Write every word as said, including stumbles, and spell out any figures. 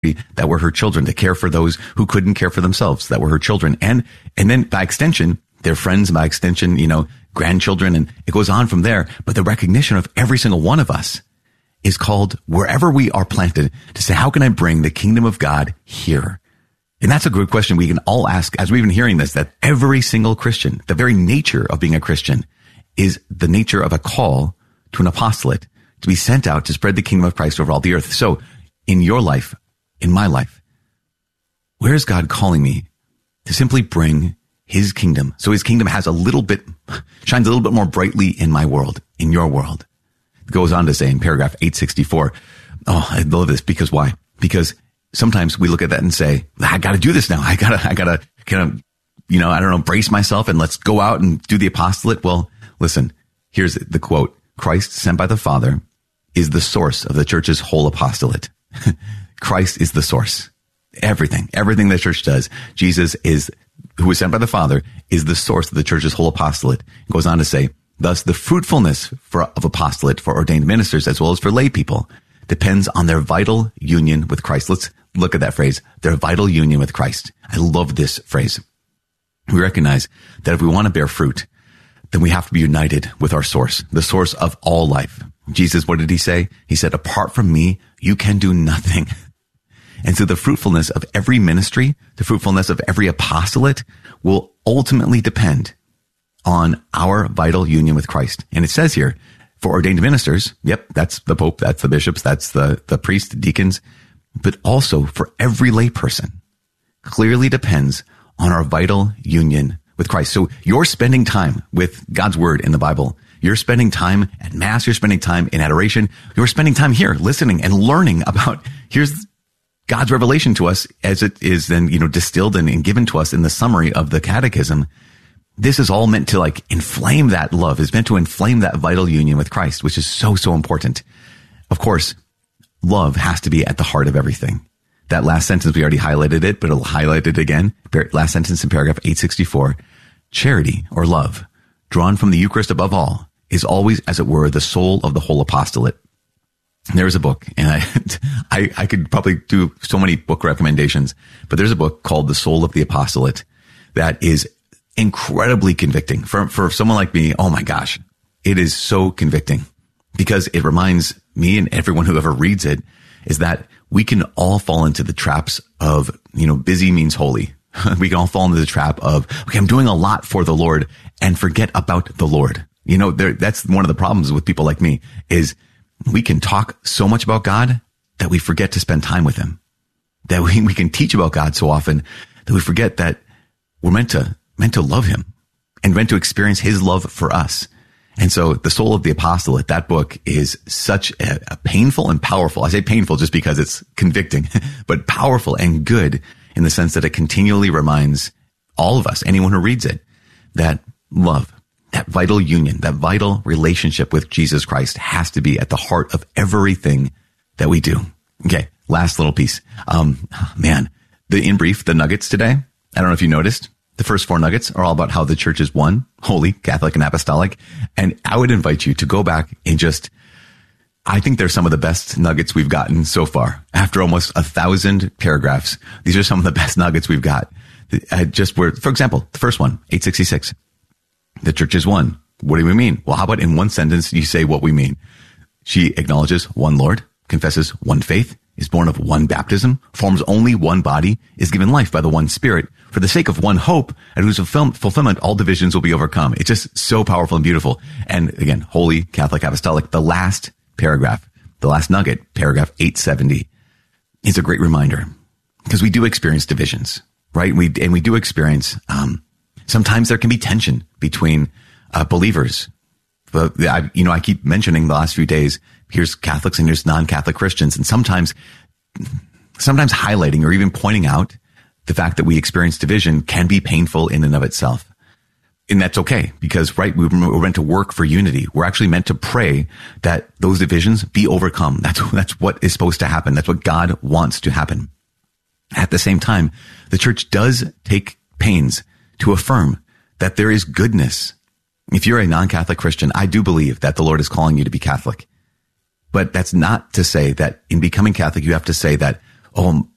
be, that were her children, to care for those who couldn't care for themselves, that were her children. And, and then by extension, their friends, by extension, you know, grandchildren, and it goes on from there. But the recognition of every single one of us is called, wherever we are planted, to say, how can I bring the kingdom of God here? And that's a good question we can all ask as we've been hearing this, that every single Christian, the very nature of being a Christian is the nature of a call to an apostolate, to be sent out to spread the kingdom of Christ over all the earth. So in your life, in my life, where is God calling me to simply bring his kingdom? So his kingdom has a little bit, shines a little bit more brightly in my world, in your world. It goes on to say in paragraph eight sixty-four, oh, I love this because why? Because sometimes we look at that and say, I got to do this now. I gotta, I gotta kind of, you know, I don't know, brace myself and let's go out and do the apostolate. Well, listen, here's the quote. Christ sent by the Father is the source of the church's whole apostolate. Christ is the source. Everything, everything the church does. Jesus is, who was sent by the Father, is the source of the church's whole apostolate. It goes on to say, thus the fruitfulness for, of apostolate for ordained ministers as well as for lay people depends on their vital union with Christ. Let's look at that phrase, their vital union with Christ. I love this phrase. We recognize that if we want to bear fruit, then we have to be united with our source, the source of all life. Jesus, what did he say? He said, apart from me, you can do nothing. And so the fruitfulness of every ministry, the fruitfulness of every apostolate will ultimately depend on our vital union with Christ. And it says here, for ordained ministers, yep, that's the Pope, that's the bishops, that's the, the priests, deacons, but also for every lay person, clearly depends on our vital union with Christ. So you're spending time with God's word in the Bible. You're spending time at Mass. You're spending time in adoration. You're spending time here listening and learning about, here's God's revelation to us as it is then, you know, distilled and, and given to us in the summary of the catechism. This is all meant to like inflame that love. It's meant to inflame that vital union with Christ, which is so, so important. Of course, love has to be at the heart of everything. That last sentence, we already highlighted it, but I'll highlight it again. Last sentence in paragraph eight sixty-four. Charity or love, drawn from the Eucharist above all, is always, as it were, the soul of the whole apostolate. There's a book, and I, I, I could probably do so many book recommendations, but there's a book called The Soul of the Apostolate that is incredibly convicting for, for someone like me. Oh my gosh, it is so convicting because it reminds me and everyone who ever reads it is that we can all fall into the traps of, you know, busy means holy. We can all fall into the trap of, okay, I'm doing a lot for the Lord and forget about the Lord. You know, there, that's one of the problems with people like me is we can talk so much about God that we forget to spend time with him. That we, we can teach about God so often that we forget that we're meant to, meant to love him and meant to experience his love for us. And so The Soul of the Apostolate, that book is such a, a painful and powerful. I say painful just because it's convicting, but powerful and good in the sense that it continually reminds all of us, anyone who reads it, that love, that vital union, that vital relationship with Jesus Christ has to be at the heart of everything that we do. Okay, last little piece. Um, man, the in brief, the nuggets today, I don't know if you noticed, the first four nuggets are all about how the church is one, holy, Catholic, and apostolic. And I would invite you to go back and just, I think they're some of the best nuggets we've gotten so far. After almost a thousand paragraphs, these are some of the best nuggets we've got. Uh, just where, for example, the first one, eight sixty-six. The church is one. What do we mean? Well, how about in one sentence you say what we mean? She acknowledges one Lord, confesses one faith, is born of one baptism, forms only one body, is given life by the one Spirit, for the sake of one hope, at whose fulfillment all divisions will be overcome. It's just so powerful and beautiful. And again, holy, Catholic, apostolic. The last paragraph, the last nugget, paragraph eight seventy, is a great reminder because we do experience divisions, right? We and we do experience. Um, sometimes there can be tension between uh, believers. But I, you know, I keep mentioning the last few days. Here's Catholics and here's non-Catholic Christians, and sometimes, sometimes highlighting or even pointing out the fact that we experience division can be painful in and of itself. And that's okay because, right, we're meant to work for unity. We're actually meant to pray that those divisions be overcome. That's, that's what is supposed to happen. That's what God wants to happen. At the same time, the church does take pains to affirm that there is goodness. If you're a non-Catholic Christian, I do believe that the Lord is calling you to be Catholic. But that's not to say that in becoming Catholic, you have to say that, oh,